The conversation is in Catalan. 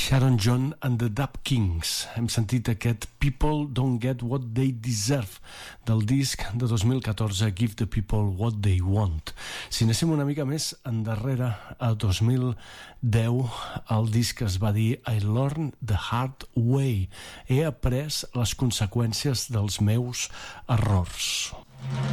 Sharon John and the Dap Kings. Hem sentit aquest People Don't Get What They Deserve del disc de 2014 Give the People What They Want. Si anéssim una mica més endarrere, a 2010 el disc es va dir I Learned the Hard Way. He après les conseqüències dels meus errors.